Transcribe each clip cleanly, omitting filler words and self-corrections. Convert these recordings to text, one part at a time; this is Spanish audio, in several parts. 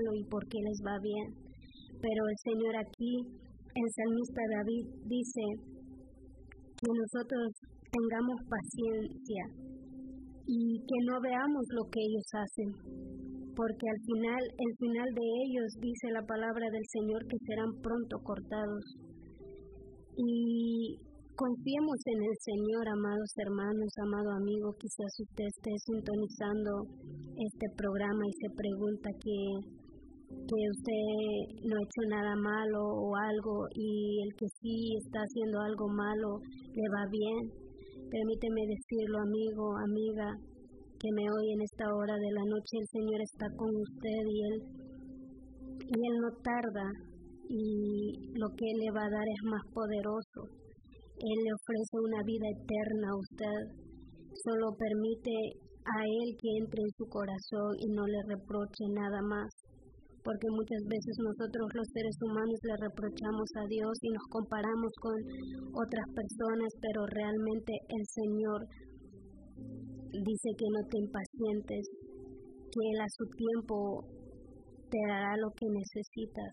bueno y porque les va bien. Pero el Señor aquí, el salmista David dice que nosotros tengamos paciencia y que no veamos lo que ellos hacen, porque al final, el final de ellos, dice la palabra del Señor, que serán pronto cortados. Y confiemos en el Señor, amados hermanos, amado amigo. Quizás usted esté sintonizando este programa y se pregunta que usted no ha hecho nada malo o algo, y el que sí está haciendo algo malo le va bien. Permíteme decirlo, amigo, amiga, que me oye en esta hora de la noche. El Señor está con usted y Él no tarda, y lo que Él le va a dar es más poderoso. Él le ofrece una vida eterna a usted. Solo permite a Él que entre en su corazón y no le reproche nada más. Porque muchas veces nosotros los seres humanos le reprochamos a Dios y nos comparamos con otras personas, pero realmente el Señor dice que no te impacientes, que Él a su tiempo te dará lo que necesitas.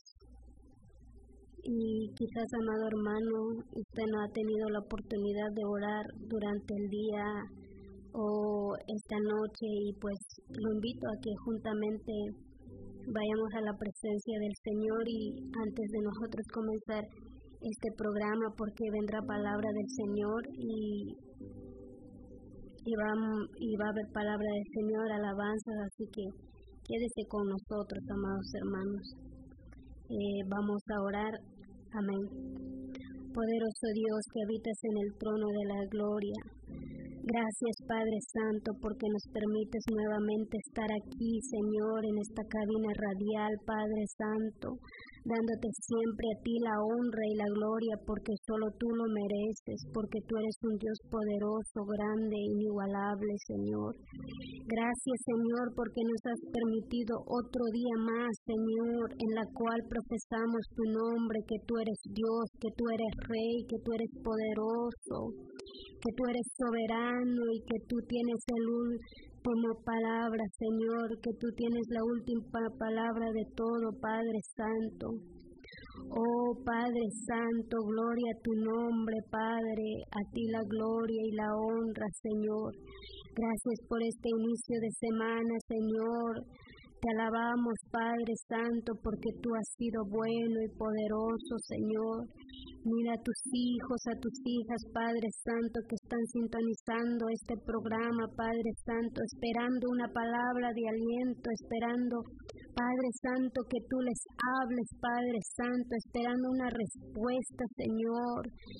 Y quizás, amado hermano, usted no ha tenido la oportunidad de orar durante el día o esta noche, y pues lo invito a que juntamente vayamos a la presencia del Señor, y antes de nosotros comenzar este programa, porque vendrá palabra del Señor y va a haber palabra del Señor, alabanzas, así que quédese con nosotros, amados hermanos. Vamos a orar. Amén. Poderoso Dios, que habitas en el trono de la gloria, gracias, Padre Santo, porque nos permites nuevamente estar aquí, Señor, en esta cabina radial, Padre Santo, dándote siempre a ti la honra y la gloria, porque solo tú lo mereces, porque tú eres un Dios poderoso, grande, inigualable, Señor. Gracias, Señor, porque nos has permitido otro día más, Señor, en la cual profesamos tu nombre, que tú eres Dios, que tú eres Rey, que tú eres poderoso, que tú eres soberano y que tú tienes el último palabra, Señor, que tú tienes la última palabra de todo, Padre Santo. Oh Padre Santo, gloria a tu nombre, Padre, a ti la gloria y la honra, Señor. Gracias por este inicio de semana, Señor. Te alabamos, Padre Santo, porque tú has sido bueno y poderoso, Señor. Mira a tus hijos, a tus hijas, Padre Santo, que están sintonizando este programa, Padre Santo, esperando una palabra de aliento, esperando, Padre Santo, que tú les hables, Padre Santo, esperando una respuesta, Señor.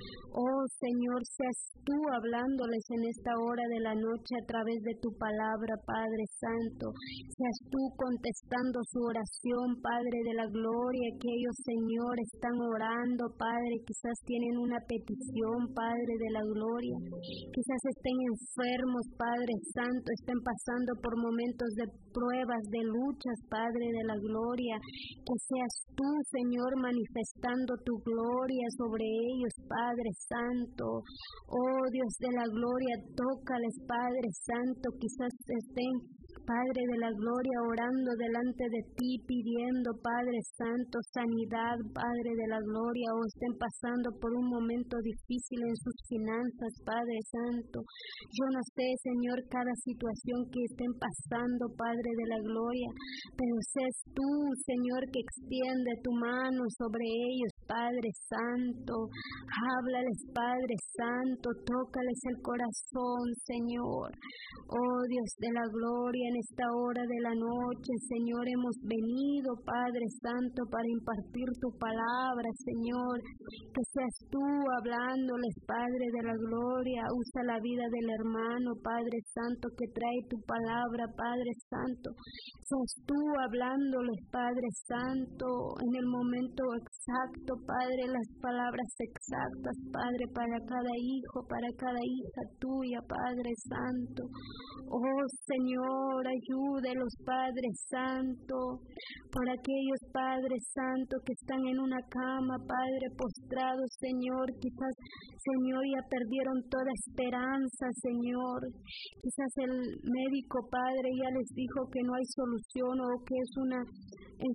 Oh Señor, seas tú hablándoles en esta hora de la noche a través de tu palabra, Padre Santo. Seas tú contestando su oración, Padre de la gloria, que ellos, Señor, están orando, Padre. Quizás tienen una petición, Padre de la gloria. Quizás estén enfermos, Padre Santo, estén pasando por momentos de pruebas, de luchas, Padre de la gloria. Que seas tú, Señor, manifestando tu gloria sobre ellos, Padre Santo. Oh Dios de la gloria, tócales, Padre Santo. Quizás estén, Padre de la gloria, orando delante de ti, pidiendo, Padre Santo, sanidad, Padre de la gloria, o estén pasando por un momento difícil en sus finanzas, Padre Santo. Yo no sé, Señor, cada situación que estén pasando, Padre de la gloria, pero seas tú, Señor, que extiende tu mano sobre ellos, Padre Santo. Háblales, Padre Santo, tócales el corazón, Señor. Oh Dios de la gloria, en esta hora de la noche, Señor, hemos venido, Padre Santo, para impartir tu palabra, Señor. Que seas tú hablándoles, Padre de la gloria. Usa la vida del hermano, Padre Santo, que trae tu palabra, Padre Santo. Seas tú hablándoles, Padre Santo, en el momento exacto, Padre, las palabras exactas, Padre, para cada hijo, para cada hija tuya, Padre Santo. Oh Señor, ayúdelos, Padre Santo, por aquellos, Padre Santo, que están en una cama, Padre, postrados, Señor. Quizás, Señor, ya perdieron toda esperanza, Señor. Quizás el médico, Padre, ya les dijo que no hay solución, o que es una